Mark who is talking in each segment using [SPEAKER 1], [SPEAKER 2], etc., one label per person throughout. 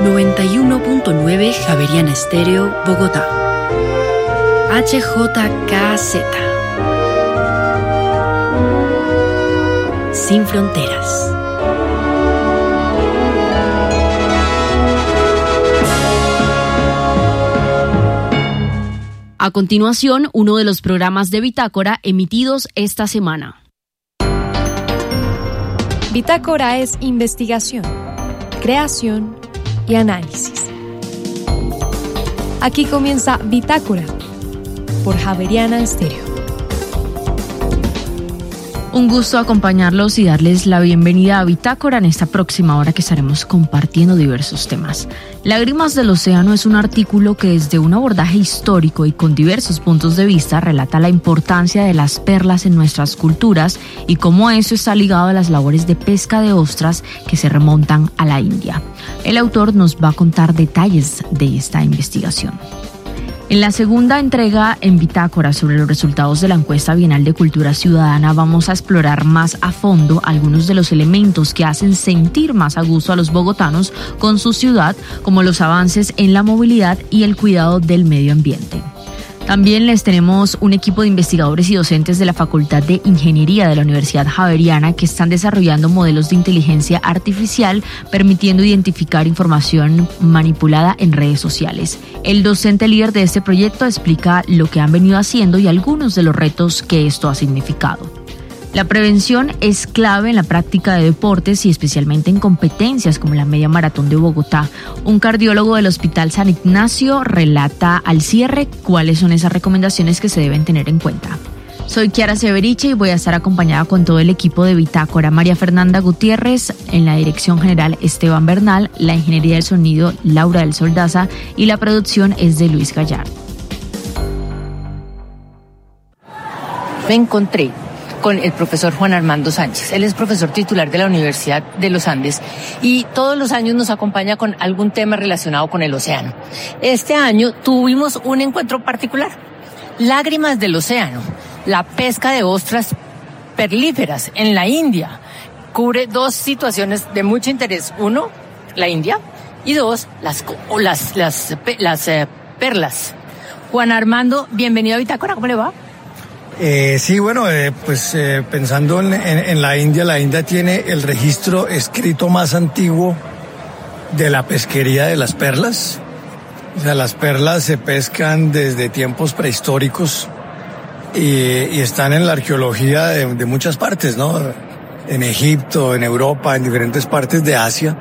[SPEAKER 1] 91.9 Javeriana Estéreo, Bogotá. HJKZ. Sin fronteras. A continuación, uno de los programas de Bitácora emitidos esta semana.
[SPEAKER 2] Bitácora es investigación, creación y análisis. Aquí comienza Bitácora por Javeriana Estéreo.
[SPEAKER 1] Un gusto acompañarlos y darles la bienvenida a Bitácora en esta próxima hora que estaremos compartiendo diversos temas. Lágrimas del Océano es un artículo que desde un abordaje histórico y con diversos puntos de vista relata la importancia de las perlas en nuestras culturas y cómo eso está ligado a las labores de pesca de ostras que se remontan a la India. El autor nos va a contar detalles de esta investigación. En la segunda entrega en Bitácora sobre los resultados de la encuesta bienal de cultura ciudadana vamos a explorar más a fondo algunos de los elementos que hacen sentir más a gusto a los bogotanos con su ciudad, como los avances en la movilidad y el cuidado del medio ambiente. También les tenemos un equipo de investigadores y docentes de la Facultad de Ingeniería de la Universidad Javeriana que están desarrollando modelos de inteligencia artificial permitiendo identificar información manipulada en redes sociales. El docente líder de este proyecto explica lo que han venido haciendo y algunos de los retos que esto ha significado. La prevención es clave en la práctica de deportes y especialmente en competencias como la Media Maratón de Bogotá. Un cardiólogo del Hospital San Ignacio relata al cierre cuáles son esas recomendaciones que se deben tener en cuenta. Soy Kiara Severiche y voy a estar acompañada con todo el equipo de Bitácora. María Fernanda Gutiérrez, en la dirección general Esteban Bernal, la ingeniería del sonido Laura del Soldaza y la producción es de Luis Gallardo.
[SPEAKER 3] Me encontré con el profesor Juan Armando Sánchez. Él es profesor titular de la Universidad de los Andes y todos los años nos acompaña con algún tema relacionado con el océano. Este año tuvimos un encuentro particular. Lágrimas del Océano, la pesca de ostras perlíferas en la India. Cubre dos situaciones de mucho interés. Uno, la India, y dos, las perlas. Juan Armando, bienvenido a Bitácora, ¿cómo le va?
[SPEAKER 4] Sí, bueno, pensando en la India tiene el registro escrito más antiguo de la pesquería de las perlas. O sea, las perlas se pescan desde tiempos prehistóricos y están en la arqueología de muchas partes, ¿no? En Egipto, en Europa, en diferentes partes de Asia.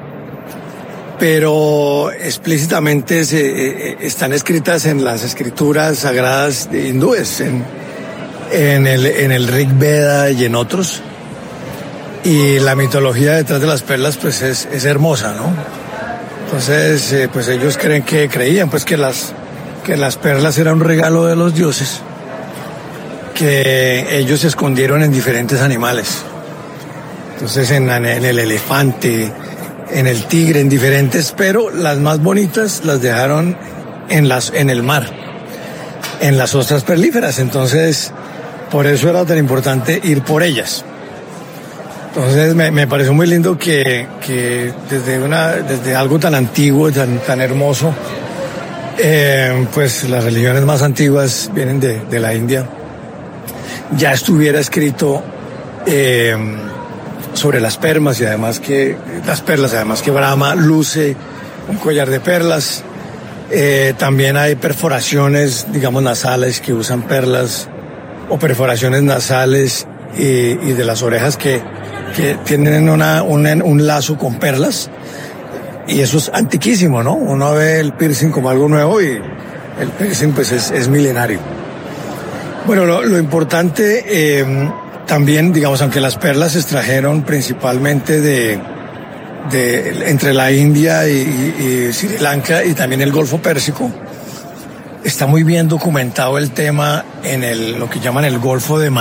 [SPEAKER 4] Pero explícitamente están escritas en las escrituras sagradas hindúes, en el Rig Veda y en otros. Y la mitología detrás de las perlas pues es hermosa, ¿no? Entonces pues ellos creían pues que las perlas eran un regalo de los dioses que ellos escondieron en diferentes animales. Entonces en el elefante, en el tigre, en diferentes, pero las más bonitas las dejaron en el mar, en las ostras perlíferas. Entonces por eso era tan importante ir por ellas. Entonces me pareció muy lindo que desde algo tan antiguo, tan hermoso, pues las religiones más antiguas vienen de la India, ya estuviera escrito sobre las perlas y además que Brahma luce un collar de perlas. También hay perforaciones, digamos, nasales que usan perlas, o perforaciones nasales y de las orejas que tienen un lazo con perlas, y eso es antiquísimo, ¿no? Uno ve el piercing como algo nuevo y el piercing pues es milenario. Bueno, lo importante también, digamos, aunque las perlas se extrajeron principalmente entre la India y Sri Lanka y también el Golfo Pérsico, está muy bien documentado el tema en lo que llaman el Golfo de